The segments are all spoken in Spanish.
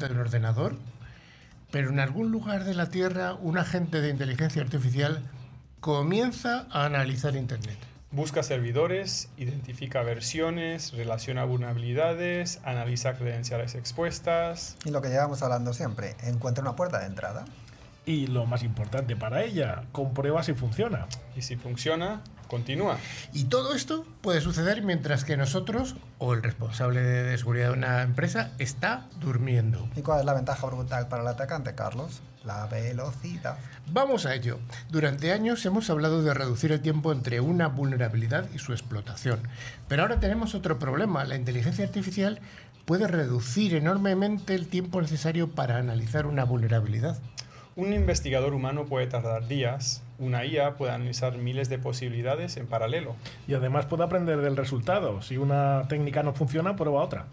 delante de un ordenador, pero en algún lugar de la Tierra un agente de inteligencia artificial comienza a analizar Internet. Busca servidores, identifica versiones, relaciona vulnerabilidades, analiza credenciales expuestas. Y lo que llevamos hablando siempre, encuentra una puerta de entrada. Y lo más importante para ella, comprueba si funciona. Y si funciona, continúa. Y todo esto puede suceder mientras que nosotros, o el responsable de seguridad de una empresa, está durmiendo. ¿Y cuál es la ventaja brutal para el atacante, Carlos? La velocidad. Vamos a ello. Durante años hemos hablado de reducir el tiempo entre una vulnerabilidad y su explotación. Pero ahora tenemos otro problema. La inteligencia artificial puede reducir enormemente el tiempo necesario para analizar una vulnerabilidad. Un investigador humano puede tardar días, una IA puede analizar miles de posibilidades en paralelo. Y además puede aprender del resultado. Si una técnica no funciona, prueba otra.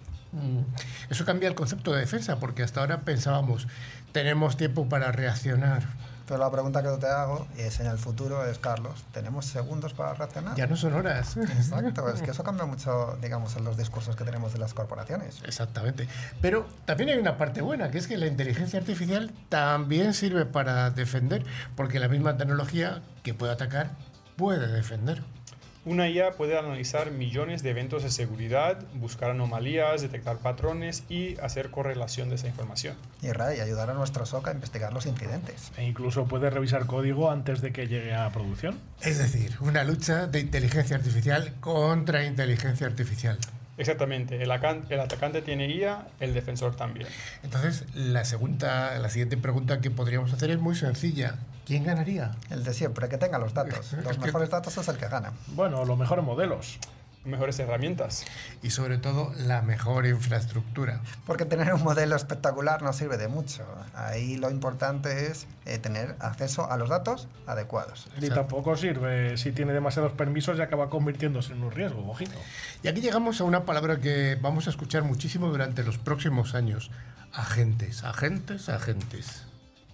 Eso cambia el concepto de defensa, porque hasta ahora pensábamos, tenemos tiempo para reaccionar. Pero la pregunta que yo te hago es en el futuro es, Carlos, ¿tenemos segundos para reaccionar? Ya no son horas. Exacto, es que eso cambia mucho, digamos, en los discursos que tenemos de las corporaciones. Exactamente. Pero también hay una parte buena, que es que la inteligencia artificial también sirve para defender, porque la misma tecnología que puede atacar puede defender. Una IA puede analizar millones de eventos de seguridad, buscar anomalías, detectar patrones y hacer correlación de esa información. Y Ray, ayudar a nuestro SOC a investigar los incidentes. E incluso puede revisar código antes de que llegue a producción. Es decir, una lucha de inteligencia artificial contra inteligencia artificial. Exactamente, el atacante tiene IA, el defensor también. Entonces, la siguiente pregunta que podríamos hacer es muy sencilla. ¿Quién ganaría? El de siempre, que tenga los datos. Los mejores datos es el que gana. Bueno, los mejores modelos. Mejores herramientas. Y sobre todo, la mejor infraestructura. Porque tener un modelo espectacular no sirve de mucho. Ahí lo importante es tener acceso a los datos adecuados. Y tampoco sirve si tiene demasiados permisos y acaba convirtiéndose en un riesgo, ojito. Y aquí llegamos a una palabra que vamos a escuchar muchísimo durante los próximos años. Agentes, agentes, agentes.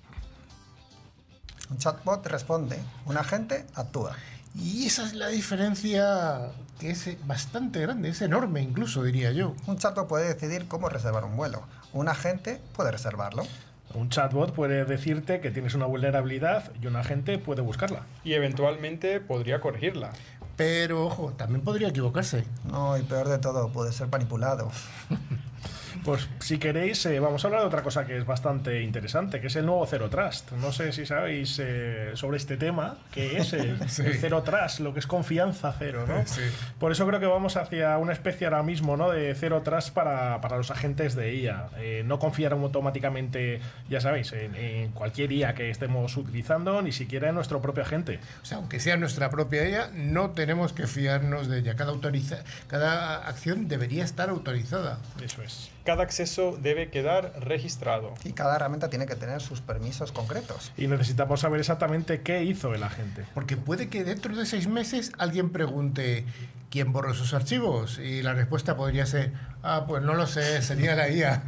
Un chatbot responde, un agente actúa. Y esa es la diferencia, que es bastante grande, es enorme incluso, diría yo. Un chatbot puede decidir cómo reservar un vuelo. Un agente puede reservarlo. Un chatbot puede decirte que tienes una vulnerabilidad y un agente puede buscarla. Y eventualmente podría corregirla. Pero, ojo, también podría equivocarse. No, y peor de todo, puede ser manipulado. Pues si queréis, vamos a hablar de otra cosa que es bastante interesante, que es el nuevo Zero Trust. No sé si sabéis sobre este tema, que es el Zero Trust, lo que es confianza cero, ¿no? Sí. Por eso creo que vamos hacia una especie ahora mismo, ¿no?, de Zero Trust para los agentes de IA. No confiar automáticamente, ya sabéis, en cualquier IA que estemos utilizando, ni siquiera en nuestro propio agente. O sea, aunque sea nuestra propia IA, no tenemos que fiarnos de ella. Cada acción debería estar autorizada. Eso es. Cada acceso debe quedar registrado. Y cada herramienta tiene que tener sus permisos concretos. Y necesitamos saber exactamente qué hizo el agente. Porque puede que dentro de 6 meses alguien pregunte ¿quién borró sus archivos? Y la respuesta podría ser, pues no lo sé, sería la IA.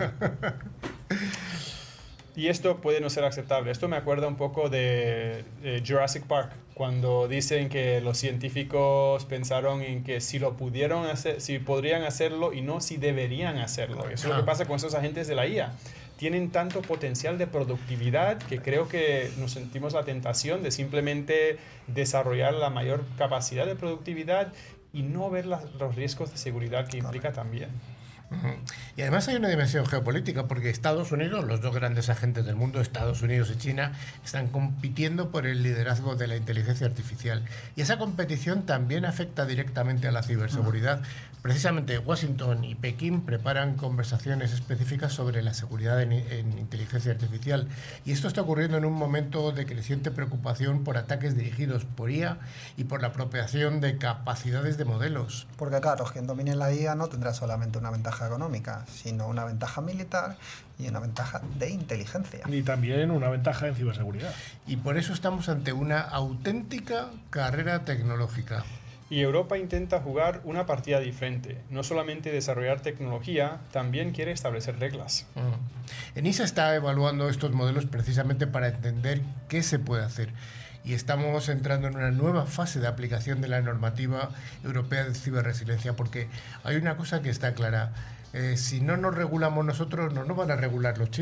Y esto puede no ser aceptable. Esto me acuerda un poco de Jurassic Park, cuando dicen que los científicos pensaron en que si lo pudieron hacer, si podrían hacerlo y no si deberían hacerlo. Eso es lo que pasa con esos agentes de la IA. Tienen tanto potencial de productividad que creo que nos sentimos la tentación de simplemente desarrollar la mayor capacidad de productividad y no ver los riesgos de seguridad que implica también. Y además hay una dimensión geopolítica, porque Estados Unidos, los dos grandes agentes del mundo, Estados Unidos y China, están compitiendo por el liderazgo de la inteligencia artificial. Y esa competición también afecta directamente a la ciberseguridad. Precisamente Washington y Pekín preparan conversaciones específicas sobre la seguridad en inteligencia artificial. Y esto está ocurriendo en un momento de creciente preocupación por ataques dirigidos por IA y por la apropiación de capacidades de modelos. Porque claro, quien domine la IA no tendrá solamente una ventaja económica, sino una ventaja militar y una ventaja de inteligencia. Y también una ventaja en ciberseguridad. Y por eso estamos ante una auténtica carrera tecnológica. Y Europa intenta jugar una partida diferente. No solamente desarrollar tecnología, también quiere establecer reglas. ENISA está evaluando estos modelos precisamente para entender qué se puede hacer. Y estamos entrando en una nueva fase de aplicación de la normativa europea de ciberresiliencia, porque hay una cosa que está clara. Si no nos regulamos nosotros, no nos van a regular los chinos.